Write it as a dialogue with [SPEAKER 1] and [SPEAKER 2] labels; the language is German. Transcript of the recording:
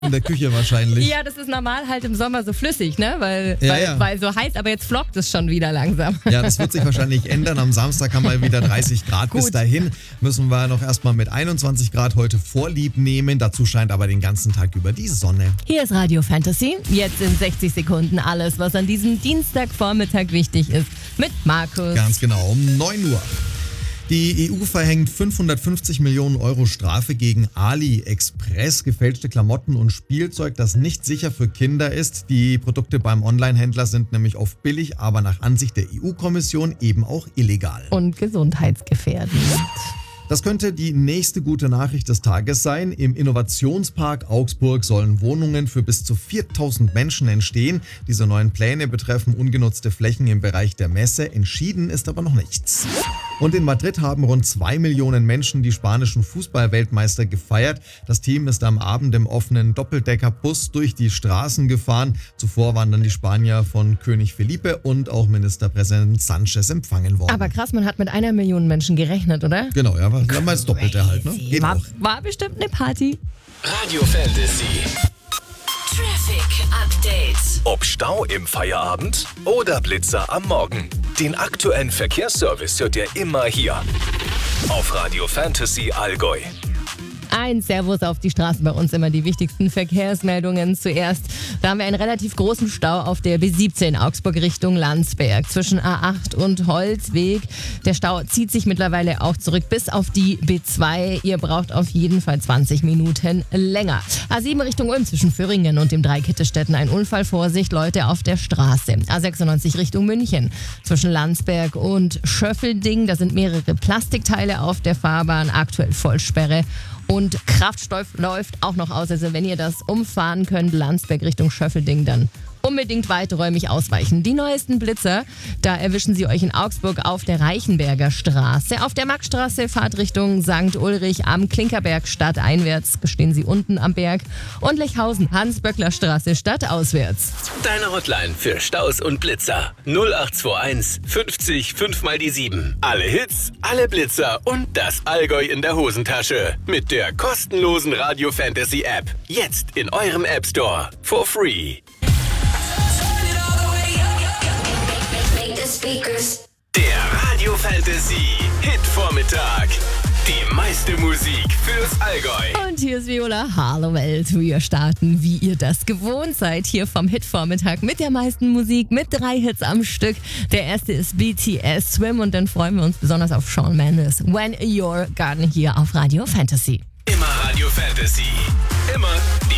[SPEAKER 1] in der Küche wahrscheinlich.
[SPEAKER 2] Ja, das ist normal halt im Sommer so flüssig, ne? Weil so heiß, aber jetzt flockt es schon wieder langsam.
[SPEAKER 1] Ja, das wird sich wahrscheinlich ändern. Am Samstag haben wir wieder 30 Grad. Bis dahin müssen wir noch erstmal mit 21 Grad heute Vorlieb nehmen. Dazu scheint aber den ganzen Tag über die Sonne.
[SPEAKER 2] Hier ist Radio Fantasy. Jetzt in 60 Sekunden alles, was an diesem Dienstagvormittag wichtig ist. Mit Markus.
[SPEAKER 1] Ganz genau, um 9 Uhr. Die EU verhängt 550 Millionen Euro Strafe gegen AliExpress. Gefälschte Klamotten und Spielzeug, das nicht sicher für Kinder ist. Die Produkte beim Onlinehändler sind nämlich oft billig, aber nach Ansicht der EU-Kommission eben auch illegal.
[SPEAKER 2] Und gesundheitsgefährdend.
[SPEAKER 1] Das könnte die nächste gute Nachricht des Tages sein. Im Innovationspark Augsburg sollen Wohnungen für bis zu 4000 Menschen entstehen. Diese neuen Pläne betreffen ungenutzte Flächen im Bereich der Messe. Entschieden ist aber noch nichts. Und in Madrid haben rund 2 Millionen Menschen die spanischen Fußball-Weltmeister gefeiert. Das Team ist am Abend im offenen Doppeldeckerbus durch die Straßen gefahren. Zuvor waren dann die Spanier von König Felipe und auch Ministerpräsident Sanchez empfangen worden.
[SPEAKER 2] Aber krass, man hat mit 1 Million Menschen gerechnet, oder?
[SPEAKER 1] Genau, ja, war das Doppelte halt, ne? Geht auch.
[SPEAKER 2] War bestimmt eine Party.
[SPEAKER 3] Radio Fantasy.
[SPEAKER 4] Traffic Update.
[SPEAKER 3] Ob Stau im Feierabend oder Blitzer am Morgen. Den aktuellen Verkehrsservice hört ihr immer hier. Auf Radio Fantasy Allgäu.
[SPEAKER 2] Ein Servus auf die Straßen, bei uns immer die wichtigsten Verkehrsmeldungen zuerst. Da haben wir einen relativ großen Stau auf der B17 Augsburg Richtung Landsberg zwischen A8 und Holzweg. Der Stau zieht sich mittlerweile auch zurück bis auf die B2. Ihr braucht auf jeden Fall 20 Minuten länger. A7 Richtung Ulm zwischen Föhringen und dem Dreikittestätten ein Unfall. Vorsicht, Leute auf der Straße. A96 Richtung München zwischen Landsberg und Schöffelding. Da sind mehrere Plastikteile auf der Fahrbahn. Aktuell Vollsperre. Und Kraftstoff läuft auch noch aus. Also wenn ihr das umfahren könnt, Landsberg Richtung Schöffelding, dann unbedingt weiträumig ausweichen. Die neuesten Blitzer, da erwischen sie euch in Augsburg auf der Reichenberger Straße. Auf der Maxstraße Fahrtrichtung St. Ulrich am Klinkerberg stadteinwärts stehen sie unten am Berg. Und Lechhausen, Hans-Böckler-Straße stadtauswärts.
[SPEAKER 3] Deine Hotline für Staus und Blitzer. 0821 50 5 mal die 7. Alle Hits, alle Blitzer und das Allgäu in der Hosentasche. Mit der kostenlosen Radio Fantasy App. Jetzt in eurem App Store. For free. Der Radio Fantasy Hit-Vormittag. Die meiste Musik fürs Allgäu.
[SPEAKER 2] Und hier ist Viola. Hallo Welt. Wir starten, wie ihr das gewohnt seid, hier vom Hit-Vormittag mit der meisten Musik, mit 3 Hits am Stück. Der erste ist BTS Swim und dann freuen wir uns besonders auf Shawn Mendes. When You're Garden hier auf Radio Fantasy.
[SPEAKER 3] Immer Radio Fantasy. Immer